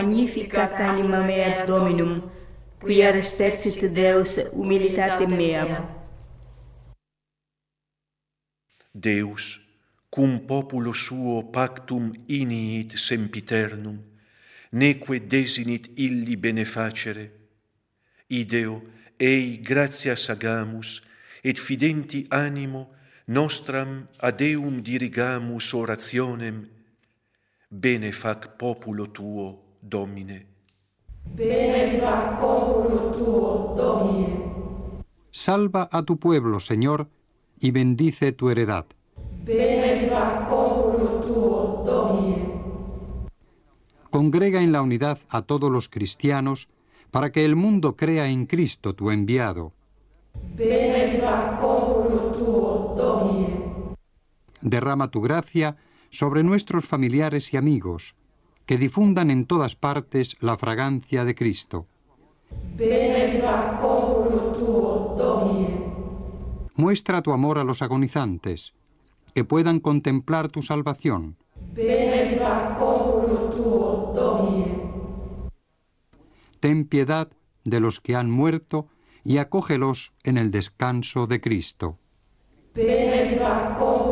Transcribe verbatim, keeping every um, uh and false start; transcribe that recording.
magnificat anima mea Dominum, quia respexit Deus humilitatem meam. Deus, cum populo suo pactum iniit sempiternum, neque desinit illi benefacere, ideo ei gratias agamus, et fidenti animo nostram ad Eum dirigamus orationem, bene fac populo tuo, Domine. Bene fac populo tuo, Domine. Salva a tu pueblo, Señor, y bendice tu heredad. Bene fac populo tuo, Domine. Congrega en la unidad a todos los cristianos, para que el mundo crea en Cristo, tu enviado. Bene fac populo tuo, Domine. Derrama tu gracia sobre nuestros familiares y amigos, que difundan en todas partes la fragancia de Cristo. Bene fac populo tuo, Domine. Muestra tu amor a los agonizantes, que puedan contemplar tu salvación. Bene fac populo tuo, Domine. Ten piedad de los que han muerto y acógelos en el descanso de Cristo. Bene fac populo